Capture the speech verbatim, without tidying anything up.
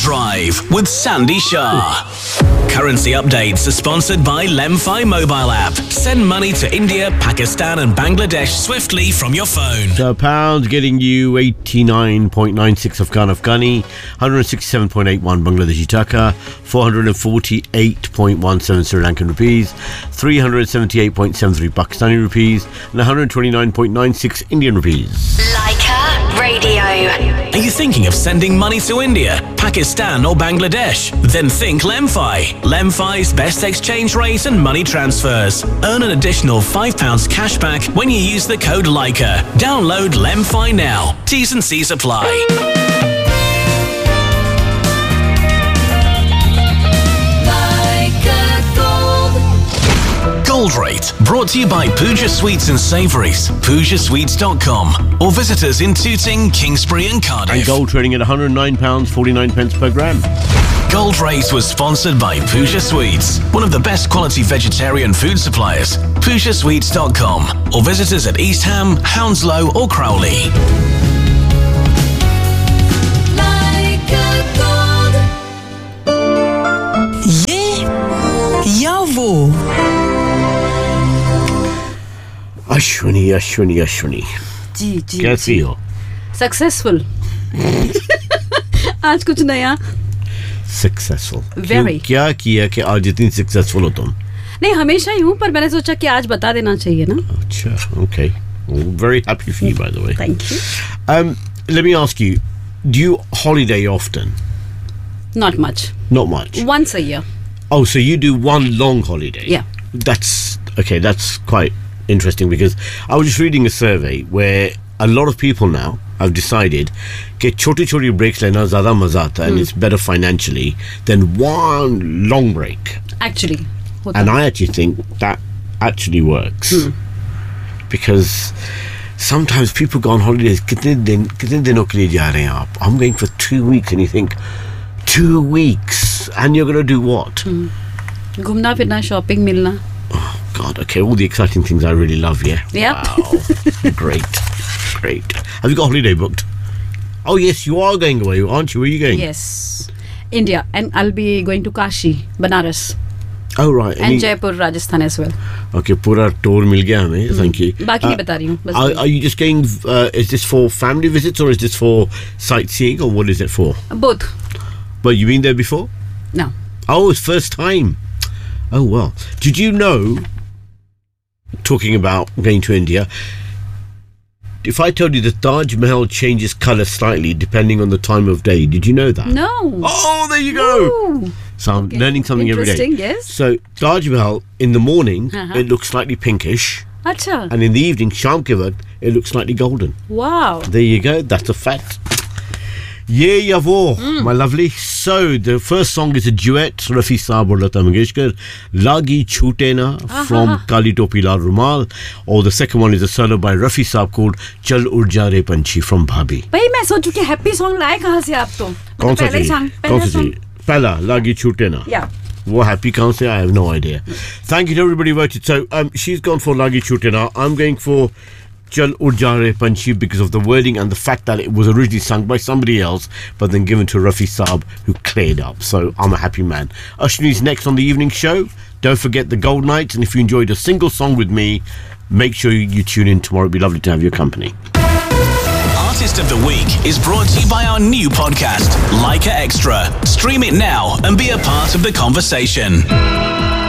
Drive with Sandy Shah. Currency updates are sponsored by Lemfi mobile app. Send money to India, Pakistan and Bangladesh swiftly from your phone. So pounds getting you eighty-nine point nine six Afghan Afghani, one hundred sixty-seven point eight one Bangladeshi Taka, four hundred forty-eight point one seven Sri Lankan rupees, three hundred seventy-eight point seven three Pakistani rupees and one hundred twenty-nine point nine six Indian rupees. Leica Radio. Are you thinking of sending money to India, Pakistan or Bangladesh? Then think Lemfi. Lemfi's best exchange rate and money transfers. Earn an additional five pounds cash back when you use the code Leica. Download Lemfi now. T's and C's apply. Gold Rate, brought to you by Pooja Sweets and Savouries, pooja sweets dot com, or visit us in Tooting, Kingsbury and Cardiff. And gold trading at one hundred nine pounds forty-nine per gram. Gold Rate was sponsored by Pooja Sweets, one of the best quality vegetarian food suppliers. pooja sweets dot com, or visit us at East Ham, Hounslow or Crowley. ये या वो अश्विनी अश्विनी अश्विनी जी जी कैसी हो? Successful आज कुछ नया successful Very. क्या किया कि आज इतनी सक्सेसफुल हो तुम? नहीं हमेशा ही हूँ पर मैंने सोचा कि आज बता देना चाहिए ना. अच्छा okay, well, very happy for you by the way. Thank you. Um, let me ask you, do you holiday often? Not much. Not much. Once a year. Oh, so you do one long holiday? Yeah. That's okay. That's quite interesting because I was just reading a survey where a lot of people now have decided that choti choti breaks lena zyada maza aata and it's better financially than one long break. Actually. होता And है. I actually think that actually works because sometimes people go on holidays. कितने दिन कितने दिनों के लिए जा रहे हैं आप? I'm going for two weeks, and you think two weeks, and you're going to do what? घूमना फिरना शॉपिंग मिलना. Oh God, okay, all the exciting things I really love, yeah. Yep. Wow. Great. Great. Have you got a holiday booked? Oh yes, you are going away, aren't you? Where are you going? Yes. India and I'll be going to Kashi, Banaras Oh right. and Jaipur, Rajasthan as well. Okay, पूरा tour मिल गया हमें. Thank you. बाकी नहीं बता रही हूँ. बस Are, are you just going, uh, is this for family visits or is this for sightseeing or what is it for? both. But you been there before? No. Oh, it's first time. Oh well. Did you know, talking about going to India, if I told you the Taj Mahal changes colour slightly depending on the time of day, did you know that? No. Oh, there you go. Ooh. So I'm Okay. learning something every day. Interesting, yes. So Taj Mahal, in the morning, Uh-huh. it looks slightly pinkish. अच्छा. And in the evening, Sham ke waqt, it looks slightly golden. Wow. There you go. That's a fact. Yeah, yeah, wo, my lovely. So the first song is a duet, Rafi Saab or Lata Mangeshkar, Lagi Chhoote Na from Kali Topi Lal Rumal, or the second one is a solo by Rafi Saab called Chal Ud Ja Re Panchi from Bhabhi. भाई मैं सोचूं कि happy song लाए कहाँ से आप तो? कौन सा पहले ही चाहिए? song- कौन पहले सा song- चाहिए? पहला Lagi Chhoote Na. Yeah. What happy can't say? I have no idea. Thank you to everybody who voted. So um, she's gone for Lagi Chhoote Na. I'm going for Chal Ud Ja Re Panchi because of the wording and the fact that it was originally sung by somebody else but then given to Rafi Saab who cleared up. So I'm a happy man. Ashwini's next on the evening show. Don't forget the Gold Nights, and if you enjoyed a single song with me, make sure you tune in tomorrow. It'd be lovely to have your company. Artist of the Week is brought to you by our new podcast, Leica Extra. Stream it now and be a part of the conversation.